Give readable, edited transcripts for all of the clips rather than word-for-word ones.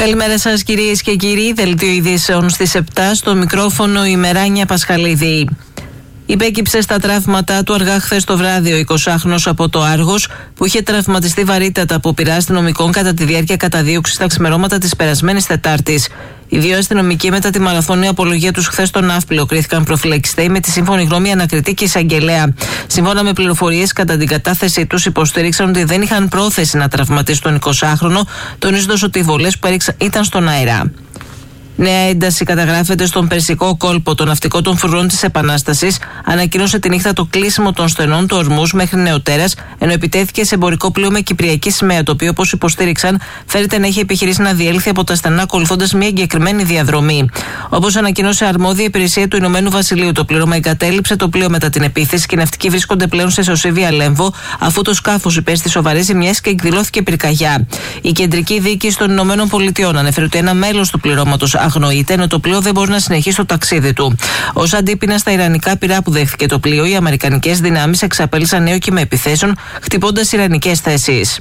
Καλημέρα σας κυρίες και κύριοι. Δελτίο ειδήσεων στις 7, στο μικρόφωνο η Μεράνια Πασχαλίδη. Υπέκυψε στα τραύματά του αργά χθες το βράδυ ο 20χρονος από το Άργος, που είχε τραυματιστεί βαρύτατα από πειρά αστυνομικών κατά τη διάρκεια καταδίωξης στα ξημερώματα της περασμένης Τετάρτης. Οι δύο αστυνομικοί, μετά τη μαραθώνια απολογία τους χθες στον Ναύπλιο, κρίθηκαν προφυλακιστέοι με τη σύμφωνη γνώμη ανακριτή και εισαγγελέα. Σύμφωνα με πληροφορίες, κατά την κατάθεσή τους, υποστήριξαν ότι δεν είχαν πρόθεση να τραυματίσουν τον 20χρονο, τονίζοντας ότι οι βολές που έριξαν ήταν στον αέρα. Νέα ένταση καταγράφεται στον Περσικό κόλπο. Το ναυτικό των φρουρών της Επανάστασης ανακοίνωσε τη νύχτα το κλείσιμο των στενών του Ορμούς μέχρι νεοτέρας, ενώ επιτέθηκε σε εμπορικό πλοίο με κυπριακή σημαία, το οποίο, όπως υποστήριξαν, φέρεται να έχει επιχειρήσει να διέλθει από τα στενά ακολουθώντας μια εγκεκριμένη διαδρομή. Όπως ανακοίνωσε αρμόδια υπηρεσία του Ηνωμένου Βασιλείου, το πλήρωμα εγκατέλειψε το πλοίο μετά την επίθεση και οι ναυτικοί βρίσκονται πλέον σε ισοσύβια Λέμβο, αφού το σκάφος υπέστη σοβαρές ζημιές και εκδηλώθηκε πυρκαγιά. Η κεντρική διοίκηση των Ηνωμένων Πολιτειών ανέφερε ότι ένα μέλος του πληρώματος αγνοείται, ενώ το πλοίο δεν μπορεί να συνεχίσει το ταξίδι του. Ως αντίπεινα στα ιρανικά πυρά που δέχθηκε το πλοίο, οι αμερικανικές δυνάμεις εξαπέλυσαν νέο κύμα επιθέσεων, χτυπώντας ιρανικές θέσεις.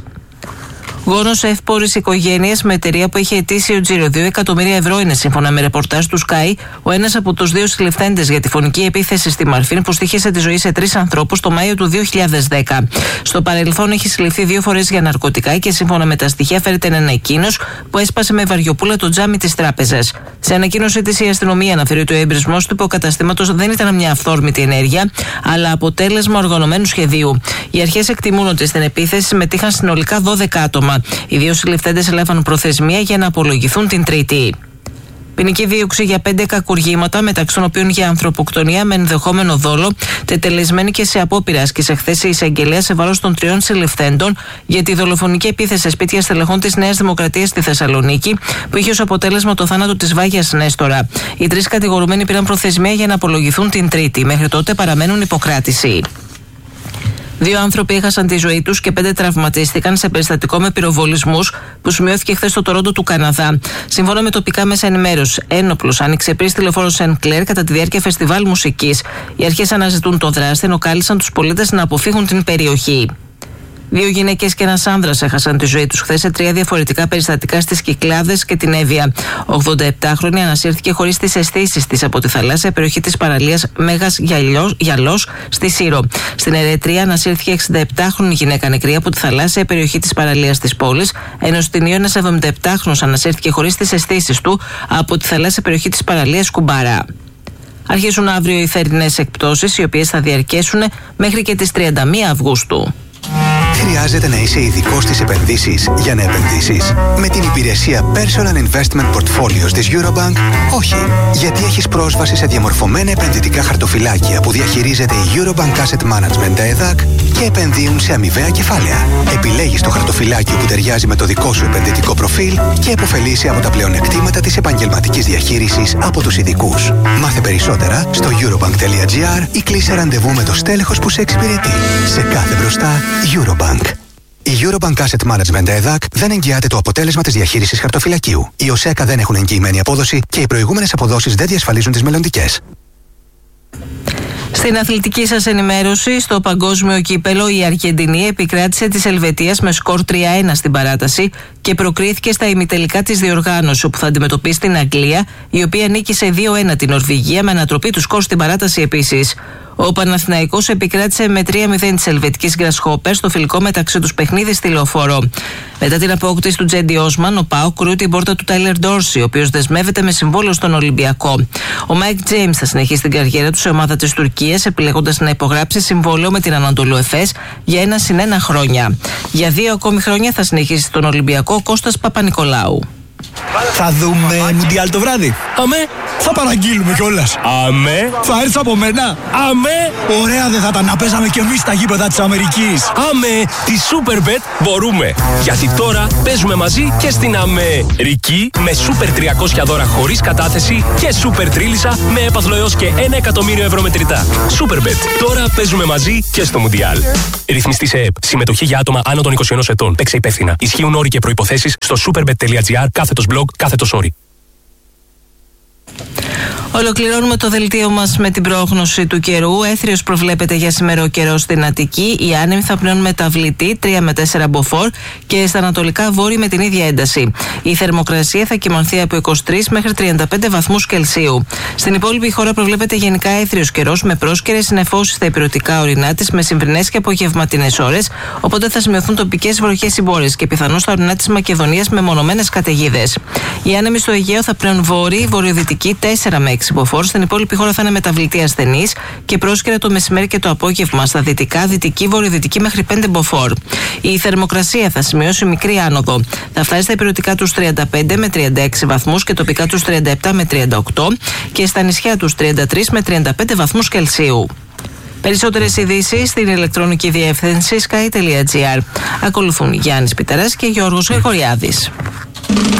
Γόνος εύπορης οικογένειας με εταιρεία που είχε ετήσιο τζίρο 2 εκατομμύρια ευρώ είναι, σύμφωνα με ρεπορτάζ του Sky, ο ένας από τους δύο συλληφθέντες για τη φωνική επίθεση στη Μαρφίν που στοίχησε τη ζωή σε 3 ανθρώπους το Μάιο του 2010. Στο παρελθόν έχει συλληφθεί 2 φορές για ναρκωτικά και, σύμφωνα με τα στοιχεία, φέρεται να είναι εκείνος που έσπασε με βαριοπούλα το τζάμι της τράπεζας. Σε ανακοίνωσή της, η αστυνομία αναφέρει ότι ο εμπρισμός του υποκαταστήματος δεν ήταν μια αυθόρμητη ενέργεια, αλλά αποτέλεσμα οργανωμένου σχεδίου. Οι αρχές εκτιμούν ότι στην επίθεση συμμετείχαν συνολικά 12 άτομα. Οι δύο συλληφθέντες έλαβαν προθεσμία για να απολογηθούν την Τρίτη. Ποινική δίωξη για 5 κακουργήματα, μεταξύ των οποίων για ανθρωποκτονία με ενδεχόμενο δόλο, τετελεσμένη και σε απόπειρα, άσκησε χθες η εισαγγελέα σε βάρος των 3 συλληφθέντων για τη δολοφονική επίθεση σε σπίτια στελεχών της Νέας Δημοκρατίας στη Θεσσαλονίκη, που είχε ως αποτέλεσμα το θάνατο της Βάγιας Νέστορα. Οι 3 κατηγορουμένοι πήραν προθεσμία για να απολογηθούν την Τρίτη. Μέχρι τότε παραμένουν υποκράτηση. 2 άνθρωποι έχασαν τη ζωή τους και 5 τραυματίστηκαν σε περιστατικό με πυροβολισμούς που σημειώθηκε χθες στο Τορόντο του Καναδά. Σύμφωνα με τοπικά μέσα ενημέρωσης, ένοπλος άνοιξε πριν στη τηλεφόρο Σεν Κλέρ κατά τη διάρκεια φεστιβάλ μουσικής. Οι αρχές αναζητούν το δράστη, ενώ κάλεσαν τους πολίτες να αποφύγουν την περιοχή. 2 γυναίκες και ένας άνδρας έχασαν τη ζωή τους χθες σε 3 διαφορετικά περιστατικά στις Κυκλάδες και την Εύβοια. Ο 87χρονη ανασύρθηκε χωρίς τις αισθήσεις της από τη θαλάσσια περιοχή της παραλίας Μέγας Γιαλός στη Σύρο. Στην Ερετρία ανασύρθηκε 67χρονη γυναίκα νεκρή από τη θαλάσσια περιοχή της παραλίας της πόλης, ενώ στην Ιω ένας 77χρονος ανασύρθηκε χωρίς τις αισθήσεις του από τη θαλάσσια περιοχή της παραλίας Κουμπάρα. Αρχίζουν αύριο οι θερινές εκπτώσεις, οι οποίες θα διαρκέσουν μέχρι και τις 31 Αυγούστου. Χρειάζεται να είσαι ειδικός στις επενδύσεις για να επενδύσεις? Με την υπηρεσία Personal Investment Portfolios της Eurobank, όχι. Γιατί έχεις πρόσβαση σε διαμορφωμένα επενδυτικά χαρτοφυλάκια που διαχειρίζεται η Eurobank Asset Management ΕΔΑΚ και επενδύουν σε αμοιβαία κεφάλαια. Επιλέγεις το χαρτοφυλάκιο που ταιριάζει με το δικό σου επενδυτικό προφίλ και επωφελείσαι από τα πλεονεκτήματα της επαγγελματικής διαχείρισης από τους ειδικούς. Μάθε περισσότερα στο eurobank.gr ή κλείσε ραντεβού με το στέλεχος που σε εξυπηρετεί. Σε κάθε μπροστά, Eurobank. Η Eurobank Asset Management ΕΔΑΚ δεν εγγυάται το αποτέλεσμα της διαχείρισης χαρτοφυλακίου. Οι ΟΣΕΚΑ δεν έχουν εγγυημένη απόδοση και οι προηγούμενες αποδόσεις δεν διασφαλίζουν τις μελλοντικές. Στην αθλητική σας ενημέρωση, στο παγκόσμιο κύπελο η Αργεντινή επικράτησε της Ελβετίας με σκορ 3-1 στην παράταση και προκρίθηκε στα ημιτελικά της διοργάνωσης, όπου θα αντιμετωπίσει την Αγγλία, η οποία νίκησε 2-1 την Νορβηγία με ανατροπή του σκορ στην παράταση επίσης. Ο Παναθηναϊκός επικράτησε με 3-0 της Ελβετικής Γκρασχόπερ στο φιλικό μεταξύ τους παιχνίδι στη Λεωφόρο. Μετά την απόκτηση του Τζέντι Όσμαν, ο ΠΑΟΚ κρούει την πόρτα του Τάιλερ Ντόρσι, ο οποίος δεσμεύεται με συμβόλαιο στον Ολυμπιακό. Ο Μάικ Τζέιμς θα συνεχίσει την καριέρα του σε ομάδα της Τουρκίας, επιλέγοντας να υπογράψει συμβόλαιο με την Ανατολού Εφές για 1+1 χρόνια. Για 2 ακόμη χρόνια θα συνεχίσει στον Ολυμπιακό ο Κώστας Παπα-Νικολάου. Θα δούμε Μουντιάλ το βράδυ. Αμέ. Θα παραγγείλουμε κιόλας. Αμέ. Θα έρθει από μένα. Αμέ. Ωραία δεν θα ήταν να παίζαμε κι εμείς στα γήπεδα της Αμερικής? Αμέ. Τη Superbet μπορούμε. Γιατί τώρα παίζουμε μαζί και στην Αμερική με Super 300 δώρα χωρίς κατάθεση και Super Τρίλισσα με έπαθλο έως και 1 εκατομμύριο ευρώ μετρητά. Superbet. Τώρα παίζουμε μαζί και στο Μουντιάλ. Ρυθμιστή σε ΕΠ. Συμμετοχή για άτομα άνω των 21 ετών. Παίξε υπεύθυνα. Ισχύουν όροι και προϋποθέσεις στο superbet.gr /blog/όροι. Ολοκληρώνουμε το δελτίο μας με την πρόγνωση του καιρού. Έθριος προβλέπεται για σήμερα ο καιρός στην Αττική. Οι άνεμοι θα πνέουν μεταβλητή 3 με 4 μποφόρ και στα ανατολικά βόρεια με την ίδια ένταση. Η θερμοκρασία θα κυμανθεί από 23 μέχρι 35 βαθμούς Κελσίου. Στην υπόλοιπη χώρα προβλέπεται γενικά έθριος καιρός με πρόσκαιρες συννεφώσεις στα ηπειρωτικά ορεινά της με σημερινές και απογευματινές ώρες. Οπότε θα σημειωθούν τοπικές βροχές συμπόρες και πιθανώς στα ορεινά της Μακεδονίας με μονομένες καταιγίδες. Οι άνεμοι στο Αιγαίο θα πνέουν βορειοδυτική 4 με 6 μποφόρ. Στην υπόλοιπη χώρα θα είναι μεταβλητή ασθενής και πρόσκαιρα το μεσημέρι και το απόγευμα. Στα δυτικά, δυτική, βορειοδυτική μέχρι 5 μποφόρ. Η θερμοκρασία θα σημειώσει μικρή άνοδο. Θα φτάσει στα ηπειρωτικά τους 35 με 36 βαθμούς και τοπικά τους 37 με 38 και στα νησιά τους 33 με 35 βαθμούς Κελσίου. Περισσότερες ειδήσεις στην ηλεκτρονική διεύθυνση sky.gr. Ακολουθούν Γιάννης Πιταράς και Γιώργος Γρηγοριάδης.